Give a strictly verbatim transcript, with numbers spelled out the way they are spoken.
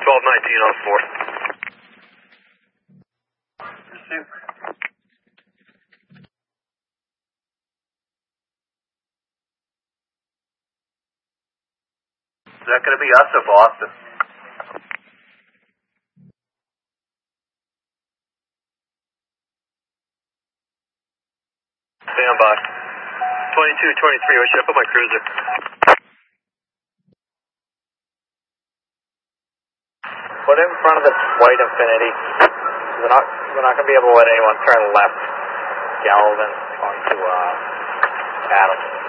twelve nineteen on four. Pursuit. Is that going to be us or Boston? Stand by. twenty-two twenty-three, what's up with my cruiser? Put it in front of this white Infinity. We're not, we're not going to be able to let anyone turn left Galvin onto uh, Adams.